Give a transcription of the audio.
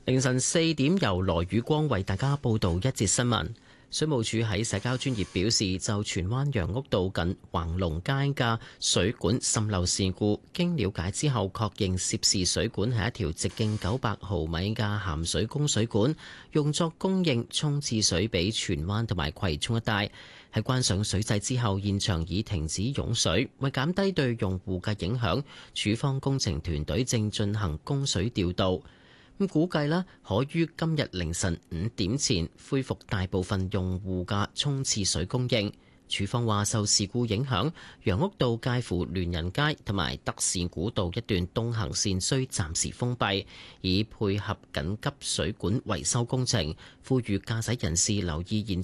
凌晨4點，由羅宇光為大家報道一節新聞。水務署喺社交專頁表示，就荃灣楊屋道近橫龍街嘅水管滲漏事故，經了解之後，確認涉事水管係一條直徑900毫米嘅鹹水供水管，用作供應沖廁水俾荃灣同埋葵涌一帶。喺關上水掣之後，現場已停止湧水，為減低對用戶嘅影響，署方工程團隊正進行供水調度。估計可於今日凌晨5點前恢復大部分用戶嘅沖廁水供應。署方話，受事故影響，楊屋道介乎聯仁街同埋德士古道一段東行線需暫時封閉，以配合緊急水管維修工程。呼籲駕駛人士留意現